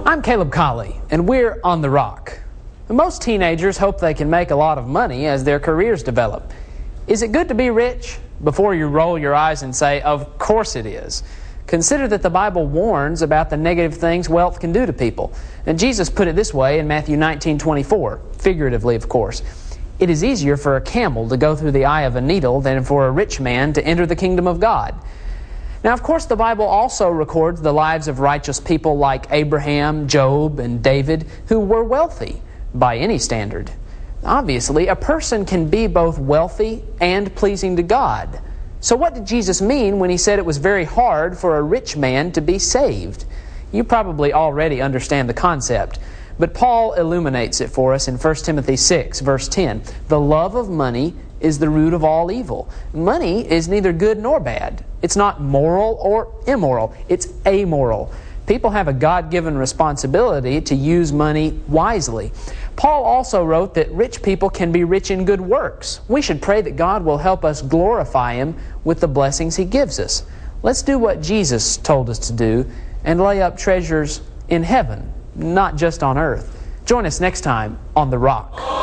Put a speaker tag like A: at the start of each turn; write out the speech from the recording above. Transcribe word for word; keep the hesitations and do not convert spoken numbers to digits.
A: I'm Caleb Colley, and we're on The Rock. Most teenagers hope they can make a lot of money as their careers develop. Is it good to be rich? Before you roll your eyes and say, of course it is. Consider that the Bible warns about the negative things wealth can do to people. And Jesus put it this way in Matthew nineteen twenty-four, figuratively of course. It is easier for a camel to go through the eye of a needle than for a rich man to enter the kingdom of God. Now, of course, the Bible also records the lives of righteous people like Abraham, Job, and David, who were wealthy by any standard. Obviously, a person can be both wealthy and pleasing to God. So what did Jesus mean when he said it was very hard for a rich man to be saved? You probably already understand the concept, but Paul illuminates it for us in First Timothy six, verse ten. The love of money is the root of all evil. Money is neither good nor bad. It's not moral or immoral. It's amoral. People have a God-given responsibility to use money wisely. Paul also wrote that rich people can be rich in good works. We should pray that God will help us glorify Him with the blessings He gives us. Let's do what Jesus told us to do and lay up treasures in heaven, not just on earth. Join us next time on The Rock.